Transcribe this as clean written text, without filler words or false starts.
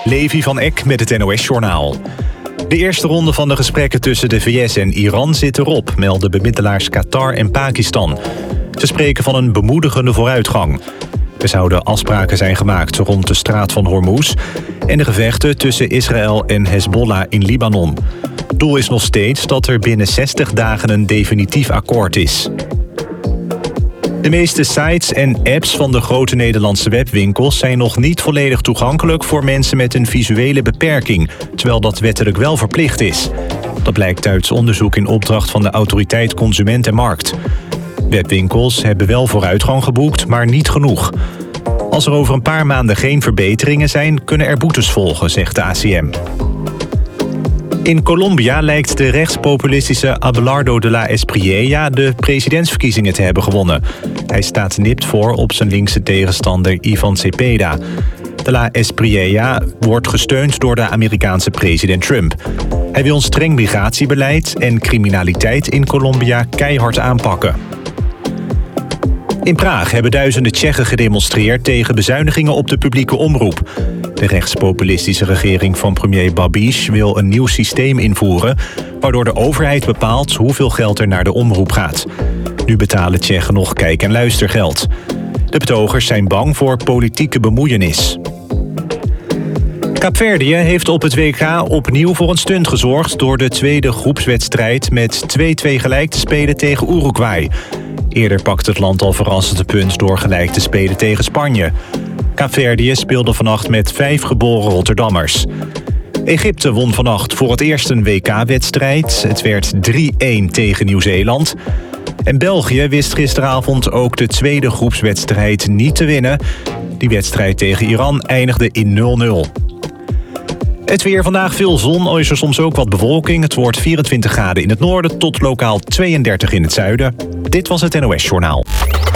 Levi van Eck met het NOS-journaal. De eerste ronde van de gesprekken tussen de VS en Iran zit erop, melden bemiddelaars Qatar en Pakistan. Ze spreken van een bemoedigende vooruitgang. Er zouden afspraken zijn gemaakt rond de straat van Hormuz en de gevechten tussen Israël en Hezbollah in Libanon. Doel is nog steeds dat er binnen 60 dagen een definitief akkoord is. De meeste sites en apps van de grote Nederlandse webwinkels zijn nog niet volledig toegankelijk voor mensen met een visuele beperking, terwijl dat wettelijk wel verplicht is. Dat blijkt uit onderzoek in opdracht van de Autoriteit Consument en Markt. Webwinkels hebben wel vooruitgang geboekt, maar niet genoeg. Als er over een paar maanden geen verbeteringen zijn, kunnen er boetes volgen, zegt de ACM. In Colombia lijkt de rechtspopulistische Abelardo de la Espriella de presidentsverkiezingen te hebben gewonnen. Hij staat nipt voor op zijn linkse tegenstander Ivan Cepeda. De la Espriella wordt gesteund door de Amerikaanse president Trump. Hij wil een streng migratiebeleid en criminaliteit in Colombia keihard aanpakken. In Praag hebben duizenden Tsjechen gedemonstreerd tegen bezuinigingen op de publieke omroep. De rechtspopulistische regering van premier Babiš wil een nieuw systeem invoeren, waardoor de overheid bepaalt hoeveel geld er naar de omroep gaat. Nu betalen Tsjechen nog kijk- en luistergeld. De betogers zijn bang voor politieke bemoeienis. Kaapverdië heeft op het WK opnieuw voor een stunt gezorgd door de tweede groepswedstrijd met 2-2 gelijk te spelen tegen Uruguay. Eerder pakte het land al verrassend de punt door gelijk te spelen tegen Spanje. Kaapverdië speelde vannacht met 5 geboren Rotterdammers. Egypte won vannacht voor het eerst een WK-wedstrijd. Het werd 3-1 tegen Nieuw-Zeeland. En België wist gisteravond ook de tweede groepswedstrijd niet te winnen. Die wedstrijd tegen Iran eindigde in 0-0. Het weer vandaag, veel zon, al is er soms ook wat bewolking. Het wordt 24 graden in het noorden tot lokaal 32 in het zuiden. Dit was het NOS Journaal.